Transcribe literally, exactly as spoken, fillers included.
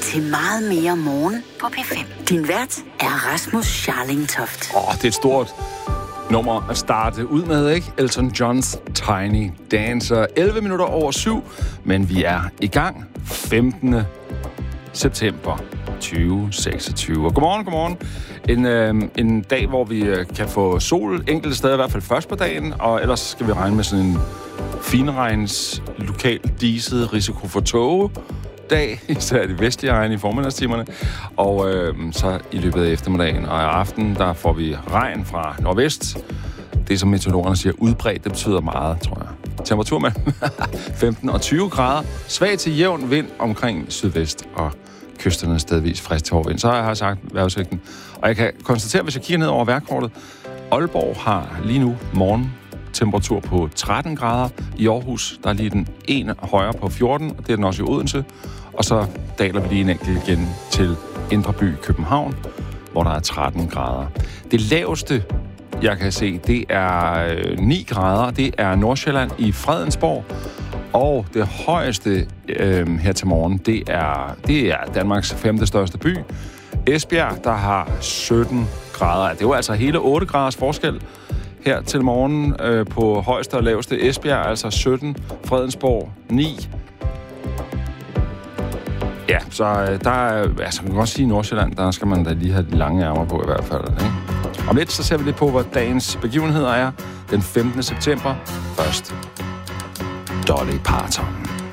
til Meget mere morgen på P fem. Din vært er Rasmus Scharling-Toft. Åh, oh, det er et stort nummer at starte ud med, ikke? Elton Johns Tiny Dancer. elleve minutter over syv, men vi er i gang. femtende september tyve seksogtyve. Og godmorgen, godmorgen. En, øh, en dag, hvor vi øh, kan få sol enkelte steder, i hvert fald først på dagen, og ellers skal vi regne med sådan en finregns, lokalt diset risiko for tåge dag, især de vestlige egne i formiddagstimerne, og øh, så i løbet af eftermiddagen og i aften, der får vi regn fra nordvest. Det, som meteorologerne siger, udbredt, det betyder meget, tror jeg. Temperatur med femten og tyve grader, svag til jævn vind omkring sydvest og kysterne stedvis frisk til hård vind. Så har jeg sagt vejrudsigten. Og jeg kan konstatere, hvis jeg kigger ned over vejrkortet, Aalborg har lige nu morgen temperatur på tretten grader. I Aarhus, der er lige den ene højere på fjorten, og det er den også i Odense. Og så daler vi lige en enkelt igen til Indre By, København, hvor der er tretten grader. Det laveste, jeg kan se, det er ni grader. Det er Nordsjælland i Fredensborg. Og det højeste øh, her til morgen, det er, det er Danmarks femte største by. Esbjerg, der har sytten grader. Det er jo altså hele otte graders forskel her til morgen øh, på højeste og laveste. Esbjerg altså sytten, Fredensborg ni. Ja, så øh, der er, altså man kan godt sige, i Nordsjælland, der skal man da lige have de lange ærmer på i hvert fald. Ikke? Om lidt, så ser vi lidt på, hvad dagens begivenheder er den femtende september. Først Dolly Parton.